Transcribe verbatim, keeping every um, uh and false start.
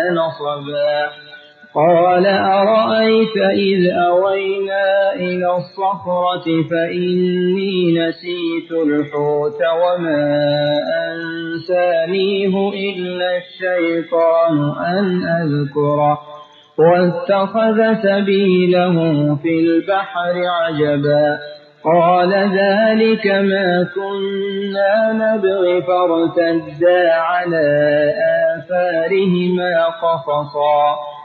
نصبا قال أرأيت إذ أوينا إلى الصخرة فإني نسيت الحوت وما أنسانيه إلا الشيطان أن أذكره واتخذ سبيله في البحر عجبا قال ذلك ما كنا نبغي فارتدا على آثارهما قصصا